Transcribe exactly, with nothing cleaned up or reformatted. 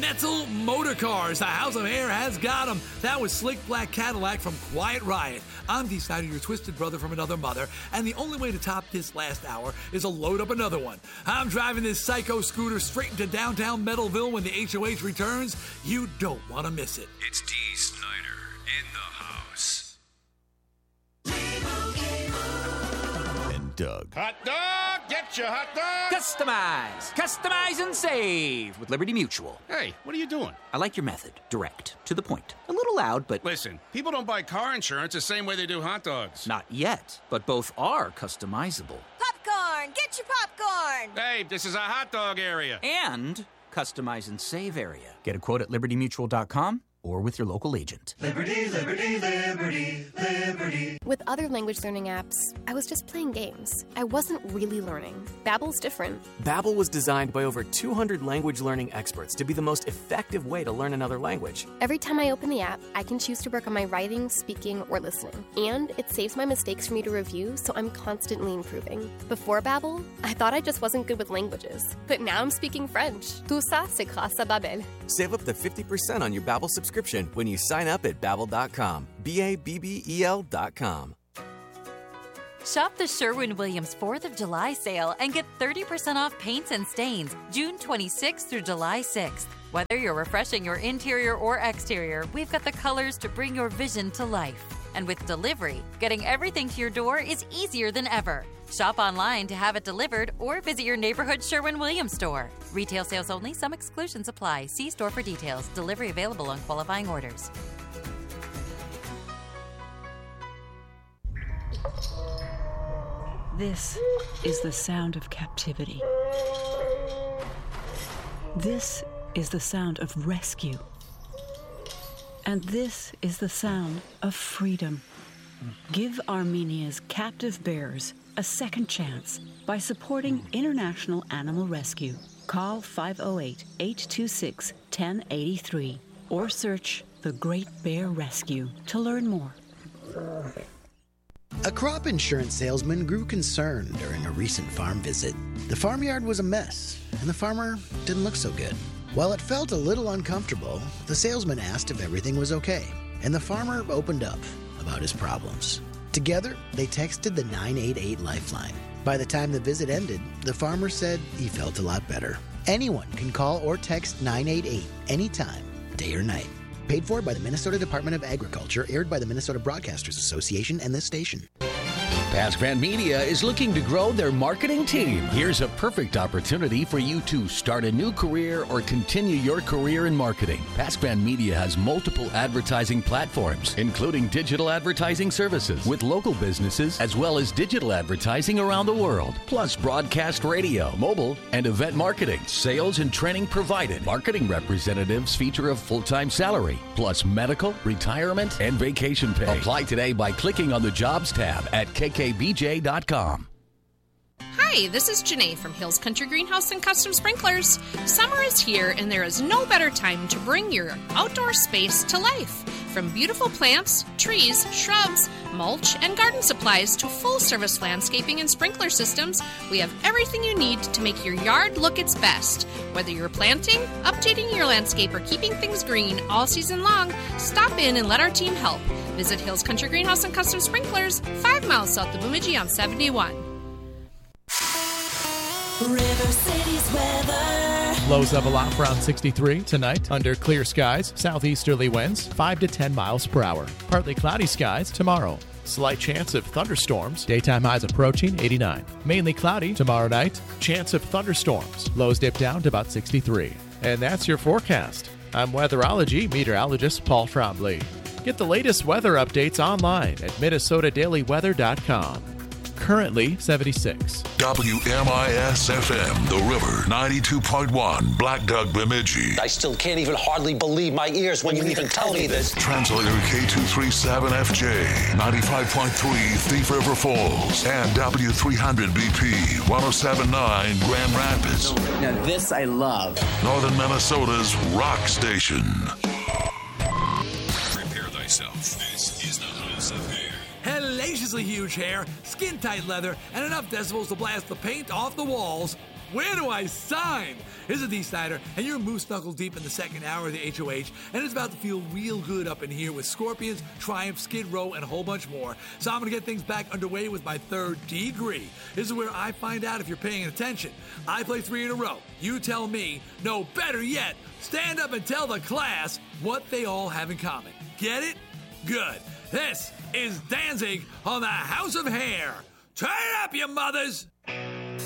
Netzel Motor Cars. The House of Hair has got 'em. That was Slick Black Cadillac from Quiet Riot. I'm D-Sider, your twisted brother from another mother, and the only way to top this last hour is to load up another one. I'm driving this psycho scooter straight into downtown Metalville when the H O H returns. You don't want to miss it. It's D. Snyder in the house. And Doug. Hot dog! Get your hot dog! Customize! Customize and save with Liberty Mutual. Hey, what are you doing? I like your method. Direct. To the point. A little loud, but... Listen, people don't buy car insurance the same way they do hot dogs. Not yet, but both are customizable. Popcorn! Get your popcorn! Hey, this is a hot dog area. And customize and save area. Get a quote at liberty mutual dot com or with your local agent. Liberty, liberty, liberty, liberty. With other language learning apps, I was just playing games. I wasn't really learning. Babbel's different. Babbel was designed by over two hundred language learning experts to be the most effective way to learn another language. Every time I open the app, I can choose to work on my writing, speaking, or listening. And it saves my mistakes for me to review, so I'm constantly improving. Before Babbel, I thought I just wasn't good with languages. But now I'm speaking French. Tout ça, c'est grâce à Babbel. Save up to fifty percent on your Babbel subscription when you sign up at babbel dot com. B A B B E L dot com. Shop the Sherwin-Williams fourth of July sale and get thirty percent off paints and stains June twenty-sixth through July sixth. Whether you're refreshing your interior or exterior, we've got the colors to bring your vision to life. And with delivery, getting everything to your door is easier than ever. Shop online to have it delivered or visit your neighborhood Sherwin-Williams store. Retail sales only. Some exclusions apply. See store for details. Delivery available on qualifying orders. This is the sound of captivity. This is the sound of rescue. And this is the sound of freedom. Give Armenia's captive bears a second chance by supporting International Animal Rescue. Call five oh eight, eight two six, one oh eight three or search The Great Bear Rescue to learn more. A crop insurance salesman grew concerned during a recent farm visit. The farmyard was a mess, and the farmer didn't look so good. While it felt a little uncomfortable, the salesman asked if everything was okay, and the farmer opened up about his problems. Together, they texted the nine eight eight Lifeline. By the time the visit ended, the farmer said he felt a lot better. Anyone can call or text nine eight eight anytime, day or night. Paid for by the Minnesota Department of Agriculture, aired by the Minnesota Broadcasters Association and this station. Pasquan Media is looking to grow their marketing team. Here's a perfect opportunity for you to start a new career or continue your career in marketing. Pasquan Media has multiple advertising platforms, including digital advertising services with local businesses, as well as digital advertising around the world, plus broadcast radio, mobile, and event marketing. Sales and training provided. Marketing representatives feature a full-time salary, plus medical, retirement, and vacation pay. Apply today by clicking on the Jobs tab at K K B J dot com. Hi, this is Janae from Hills Country Greenhouse and Custom Sprinklers. Summer is here, and there is no better time to bring your outdoor space to life. From beautiful plants, trees, shrubs, mulch, and garden supplies to full-service landscaping and sprinkler systems, we have everything you need to make your yard look its best. Whether you're planting, updating your landscape, or keeping things green all season long, stop in and let our team help. Visit Hills Country Greenhouse and Custom Sprinklers, five miles south of Bemidji on seventy-one. River City's weather. Lows of a lot around sixty-three tonight under clear skies. Southeasterly winds five to ten miles per hour. Partly cloudy skies tomorrow. Slight chance of thunderstorms. Daytime highs approaching eighty-nine. Mainly cloudy tomorrow night. Chance of thunderstorms. Lows dip down to about sixty-three. And that's your forecast. I'm weatherology meteorologist Paul Trombley. Get the latest weather updates online at minnesota daily weather dot com. Currently seventy-six. W M I S F M, The River, ninety-two point one, Black Duck, Bemidji. I still can't even hardly believe my ears when you even tell me this. Translator K two thirty-seven F J, ninety-five point three, Thief River Falls, and W three hundred B P, one oh seven point nine, Grand Rapids. Now this I love. Northern Minnesota's rock station. Prepare thyself. This is the House of Hair. Hellaciously huge hair, skin-tight leather, and enough decibels to blast the paint off the walls. Where do I sign? This is D. Snyder, and you're moose knuckle deep in the second hour of the H O H, and it's about to feel real good up in here with Scorpions, Triumph, Skid Row, and a whole bunch more. So I'm going to get things back underway with my third degree. This is where I find out if you're paying attention. I play three in a row. You tell me. No, better yet, stand up and tell the class what they all have in common. Get it? Good. This is Danzig on the House of Hair. Turn it up, you mothers!